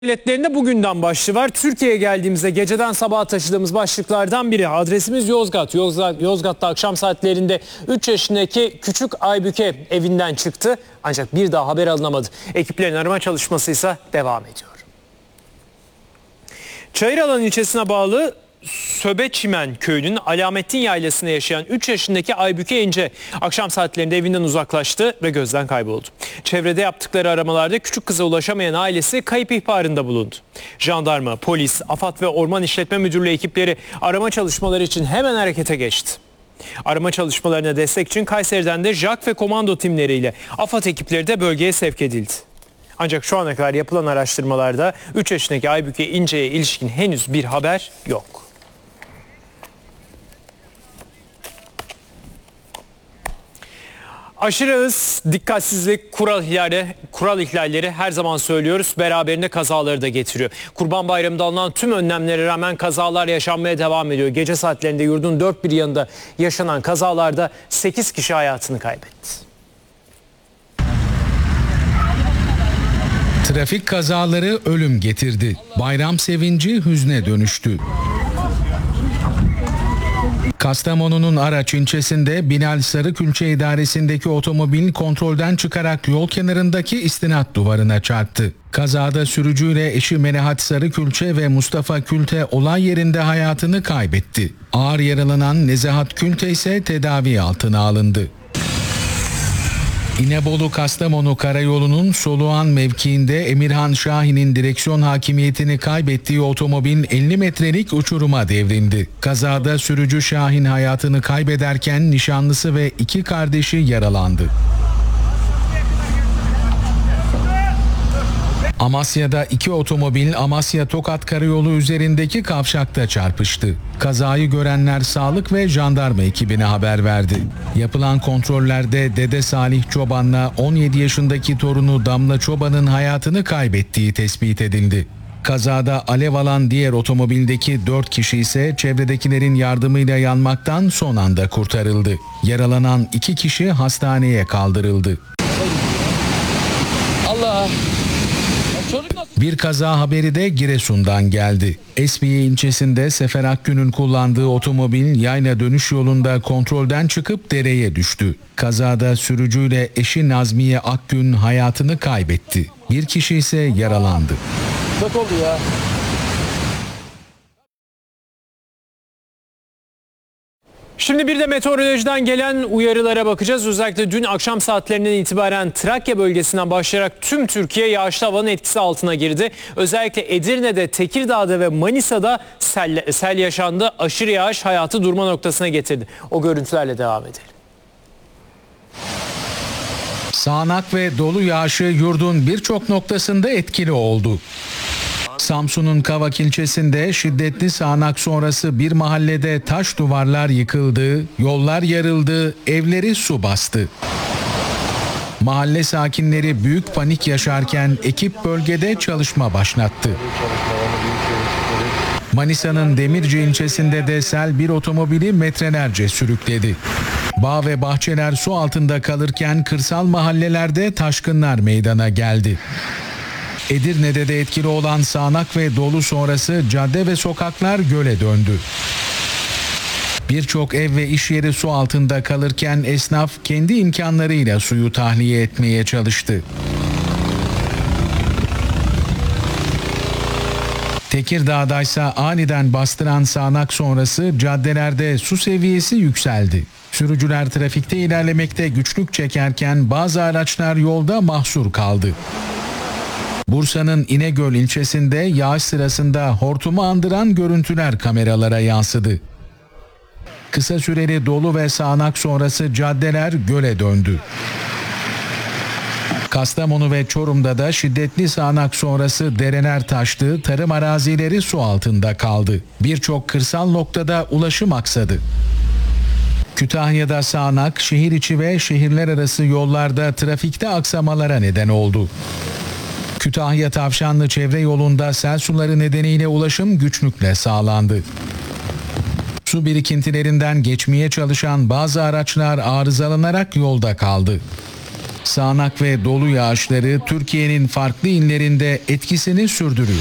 Biletlerinde bugünden başlığı var. Türkiye'ye geldiğimizde geceden sabaha taşıdığımız başlıklardan biri. Adresimiz Yozgat. Yozgat'ta akşam saatlerinde 3 yaşındaki küçük Aybüke evinden çıktı. Ancak bir daha haber alınamadı. Ekiplerin arama çalışması ise devam ediyor. Çayıralan ilçesine bağlı Söbeçimen köyünün Alamettin Yaylası'nda yaşayan 3 yaşındaki Aybüke İnce akşam saatlerinde evinden uzaklaştı ve gözden kayboldu. Çevrede yaptıkları aramalarda küçük kıza ulaşamayan ailesi kayıp ihbarında bulundu. Jandarma, polis, AFAD ve Orman İşletme Müdürlüğü ekipleri arama çalışmaları için hemen harekete geçti. Arama çalışmalarına destek için Kayseri'den de JAK ve komando timleriyle AFAD ekipleri de bölgeye sevk edildi. Ancak şu ana kadar yapılan araştırmalarda 3 yaşındaki Aybüke İnce'ye ilişkin henüz bir haber yok. Aşırı hız, dikkatsizlik, kural ihlalleri her zaman söylüyoruz. Beraberinde kazaları da getiriyor. Kurban Bayramı'nda alınan tüm önlemlere rağmen kazalar yaşanmaya devam ediyor. Gece saatlerinde yurdun dört bir yanında yaşanan kazalarda 8 kişi hayatını kaybetti. Trafik kazaları ölüm getirdi. Bayram sevinci hüzne dönüştü. Kastamonu'nun Araç ilçesinde Binal Sarıkülçe idaresindeki otomobil kontrolden çıkarak yol kenarındaki istinat duvarına çarptı. Kazada sürücüyle eşi Melahat Sarıkülçe ve Mustafa Külte olay yerinde hayatını kaybetti. Ağır yaralanan Nezahat Külte ise tedavi altına alındı. İnebolu-Kastamonu Karayolu'nun Soluğan mevkiinde Emirhan Şahin'in direksiyon hakimiyetini kaybettiği otomobil 50 metrelik uçuruma devrildi. Kazada sürücü Şahin hayatını kaybederken nişanlısı ve 2 kardeşi yaralandı. Amasya'da 2 otomobil Amasya-Tokat Karayolu üzerindeki kavşakta çarpıştı. Kazayı görenler sağlık ve jandarma ekibine haber verdi. Yapılan kontrollerde Dede Salih Çoban'la 17 yaşındaki torunu Damla Çoban'ın hayatını kaybettiği tespit edildi. Kazada alev alan diğer otomobildeki 4 kişi ise çevredekilerin yardımıyla yanmaktan son anda kurtarıldı. Yaralanan 2 kişi hastaneye kaldırıldı. Allah! Bir kaza haberi de Giresun'dan geldi. Esmiye ilçesinde Sefer Akgün'ün kullandığı otomobil yayla dönüş yolunda kontrolden çıkıp dereye düştü. Kazada sürücüyle eşi Nazmiye Akgün hayatını kaybetti. Bir kişi ise yaralandı. Çok oldu ya. Şimdi bir de meteorolojiden gelen uyarılara bakacağız. Özellikle dün akşam saatlerinden itibaren Trakya bölgesinden başlayarak tüm Türkiye yağışlı havanın etkisi altına girdi. Özellikle Edirne'de, Tekirdağ'da ve Manisa'da sel yaşandı. Aşırı yağış hayatı durma noktasına getirdi. O görüntülerle devam edelim. Sağanak ve dolu yağışı yurdun birçok noktasında etkili oldu. Samsun'un Kavak ilçesinde şiddetli sağanak sonrası bir mahallede taş duvarlar yıkıldı, yollar yarıldı, evleri su bastı. Mahalle sakinleri büyük panik yaşarken ekip bölgede çalışma başlattı. Manisa'nın Demirci ilçesinde de sel bir otomobili metrelerce sürükledi. Bağ ve bahçeler su altında kalırken kırsal mahallelerde taşkınlar meydana geldi. Edirne'de de etkili olan sağanak ve dolu sonrası cadde ve sokaklar göle döndü. Birçok ev ve iş yeri su altında kalırken esnaf kendi imkanlarıyla suyu tahliye etmeye çalıştı. Tekirdağ'daysa aniden bastıran sağanak sonrası caddelerde su seviyesi yükseldi. Sürücüler trafikte ilerlemekte güçlük çekerken bazı araçlar yolda mahsur kaldı. Bursa'nın İnegöl ilçesinde yağış sırasında hortumu andıran görüntüler kameralara yansıdı. Kısa süreli dolu ve sağanak sonrası caddeler göle döndü. Kastamonu ve Çorum'da da şiddetli sağanak sonrası dereler taştı, tarım arazileri su altında kaldı. Birçok kırsal noktada ulaşım aksadı. Kütahya'da sağanak, şehir içi ve şehirler arası yollarda trafikte aksamalara neden oldu. Kütahya Tavşanlı çevre yolunda sel suları nedeniyle ulaşım güçlükle sağlandı. Su birikintilerinden geçmeye çalışan bazı araçlar arızalanarak yolda kaldı. Sağanak ve dolu yağışları Türkiye'nin farklı illerinde etkisini sürdürüyor.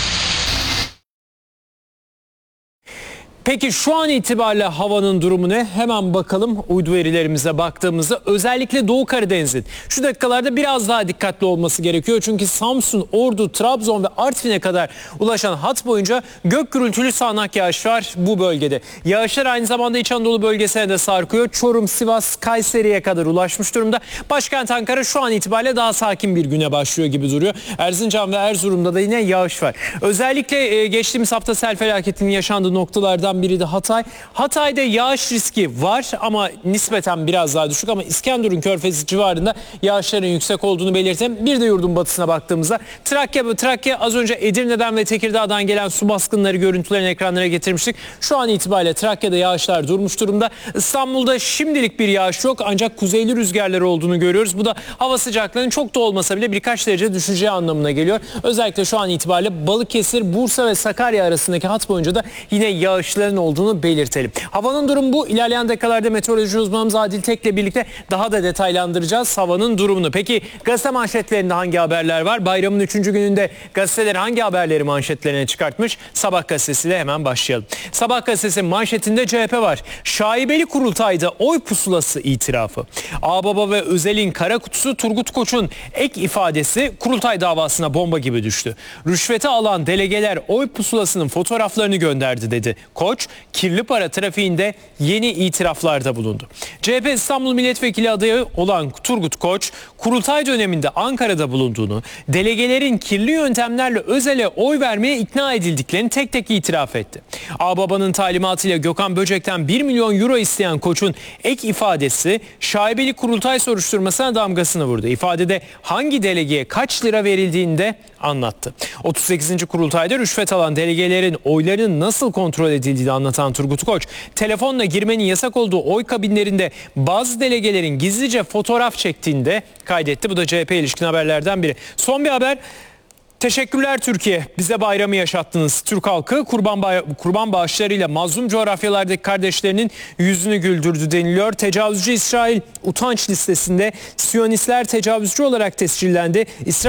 Peki şu an itibariyle havanın durumu ne? Hemen bakalım uydu verilerimize baktığımızda özellikle Doğu Karadeniz'in şu dakikalarda biraz daha dikkatli olması gerekiyor. Çünkü Samsun, Ordu, Trabzon ve Artvin'e kadar ulaşan hat boyunca gök gürültülü sağanak yağış var bu bölgede. Yağışlar aynı zamanda İç Anadolu bölgesine de sarkıyor. Çorum, Sivas, Kayseri'ye kadar ulaşmış durumda. Başkent Ankara şu an itibariyle daha sakin bir güne başlıyor gibi duruyor. Erzincan ve Erzurum'da da yine yağış var. Özellikle geçtiğimiz hafta sel felaketinin yaşandığı noktalardan biri de Hatay. Hatay'da yağış riski var ama nispeten biraz daha düşük ama İskenderun Körfezi civarında yağışların yüksek olduğunu belirtelim. Bir de yurdun batısına baktığımızda Trakya az önce Edirne'den ve Tekirdağ'dan gelen su baskınları görüntülerini ekranlara getirmiştik. Şu an itibariyle Trakya'da yağışlar durmuş durumda. İstanbul'da şimdilik bir yağış yok ancak kuzeyli rüzgarları olduğunu görüyoruz. Bu da hava sıcaklığının çok da olmasa bile birkaç derece düşeceği anlamına geliyor. Özellikle şu an itibariyle Balıkesir, Bursa ve Sakarya arasındaki hat boyunca da yine yağışların olduğunu belirtelim. Havanın durumu bu. İlerleyen dakikalarda meteoroloji uzmanımız Adil Tek'le birlikte daha da detaylandıracağız havanın durumunu. Peki gazete manşetlerinde hangi haberler var? Bayramın 3. gününde gazeteler hangi haberleri manşetlerine çıkartmış? Sabah gazetesiyle hemen başlayalım. Sabah gazetesi manşetinde CHP var. Şaibeli kurultayda oy pusulası itirafı. Ağbaba ve Özel'in kara kutusu Turgut Koç'un ek ifadesi kurultay davasına bomba gibi düştü. Rüşvete alan delegeler oy pusulasının fotoğraflarını gönderdi dedi. Koç, kirli para trafiğinde yeni itiraflarda bulundu. CHP İstanbul Milletvekili adayı olan Turgut Koç, kurultay döneminde Ankara'da bulunduğunu, delegelerin kirli yöntemlerle Özel'e oy vermeye ikna edildiklerini tek tek itiraf etti. Ağbaba'nın talimatıyla Gökhan Böcek'ten 1 milyon euro isteyen Koç'un ek ifadesi şaibeli kurultay soruşturmasına damgasını vurdu. İfadede hangi delegeye kaç lira verildiğini de anlattı. 38. kurultayda rüşvet alan delegelerin oylarının nasıl kontrol edildiğini anlatan Turgut Koç, telefonla girmenin yasak olduğu oy kabinlerinde bazı delegelerin gizlice fotoğraf çektiğini de kaydetti. Bu da CHP ilişkin haberlerden biri. Son bir haber. Teşekkürler Türkiye. Bize bayramı yaşattınız. Türk halkı kurban bağışlarıyla mazlum coğrafyalardaki kardeşlerinin yüzünü güldürdü deniliyor. Tecavüzcü İsrail utanç listesinde Siyonistler tecavüzcü olarak tescillendi.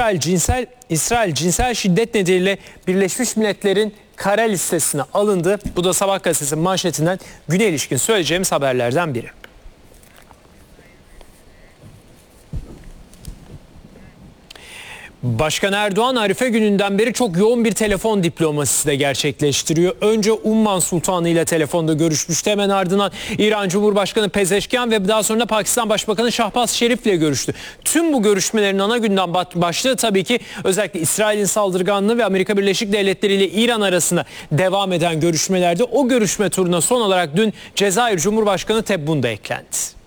İsrail cinsel şiddet nedeniyle Birleşmiş Milletler'in kara listesine alındı. Bu da Sabah gazetesinin manşetinden güne ilişkin söyleyeceğimiz haberlerden biri. Başkan Erdoğan Arife gününden beri çok yoğun bir telefon diplomasisi de gerçekleştiriyor. Önce Umman Sultanı ile telefonda görüşmüştü. Hemen ardından İran Cumhurbaşkanı Pezeşkian ve daha sonra Pakistan Başbakanı Şahbaz Şerif ile görüştü. Tüm bu görüşmelerin ana gündem başlığı tabii ki özellikle İsrail'in saldırganlığı ve Amerika Birleşik Devletleri ile İran arasında devam eden görüşmelerde. O görüşme turuna son olarak dün Cezayir Cumhurbaşkanı Tebboun da eklendi.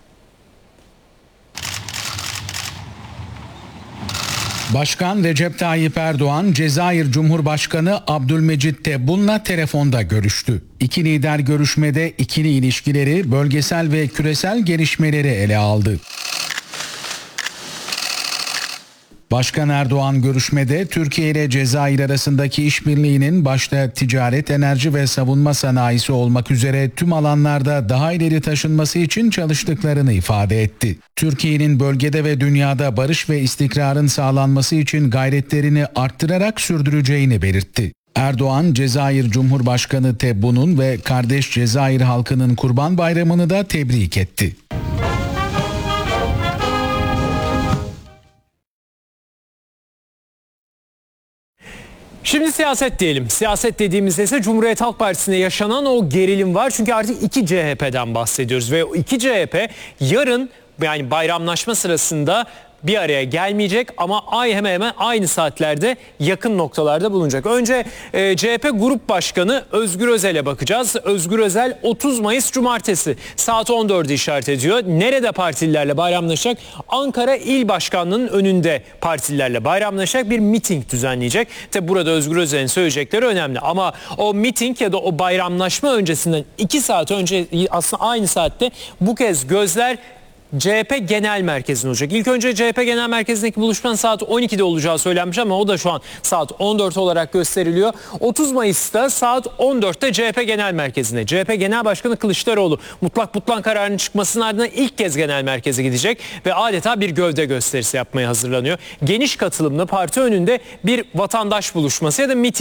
Başkan Recep Tayyip Erdoğan, Cezayir Cumhurbaşkanı Abdülmecit Tebboun'la telefonda görüştü. İki lider görüşmede ikili ilişkileri, bölgesel ve küresel gelişmeleri ele aldı. Başkan Erdoğan görüşmede Türkiye ile Cezayir arasındaki işbirliğinin başta ticaret, enerji ve savunma sanayisi olmak üzere tüm alanlarda daha ileri taşınması için çalıştıklarını ifade etti. Türkiye'nin bölgede ve dünyada barış ve istikrarın sağlanması için gayretlerini arttırarak sürdüreceğini belirtti. Erdoğan, Cezayir Cumhurbaşkanı Tebboun'un ve kardeş Cezayir halkının Kurban Bayramı'nı da tebrik etti. Şimdi siyaset diyelim. Siyaset dediğimizde ise Cumhuriyet Halk Partisi'nde yaşanan o gerilim var. Çünkü artık iki CHP'den bahsediyoruz ve o iki CHP yarın yani bayramlaşma sırasında bir araya gelmeyecek ama hemen hemen aynı saatlerde yakın noktalarda bulunacak. Önce CHP Grup Başkanı Özgür Özel'e bakacağız. Özgür Özel 30 Mayıs Cumartesi saat 14'ü işaret ediyor. Nerede partililerle bayramlaşacak? Ankara İl Başkanlığı'nın önünde partililerle bayramlaşacak bir miting düzenleyecek. Tabi burada Özgür Özel'in söyleyecekleri önemli ama o miting ya da o bayramlaşma öncesinden 2 saat önce aslında aynı saatte bu kez gözler CHP Genel Merkezi'nde olacak. İlk önce CHP Genel Merkezi'ndeki buluşmanın saat 12'de olacağı söylenmiş ama o da şu an saat 14 olarak gösteriliyor. 30 Mayıs'ta saat 14'te CHP Genel Merkezi'nde. CHP Genel Başkanı Kılıçdaroğlu mutlak butlan kararının çıkmasının ardından ilk kez genel merkeze gidecek ve adeta bir gövde gösterisi yapmaya hazırlanıyor. Geniş katılımlı parti önünde bir vatandaş buluşması ya da miting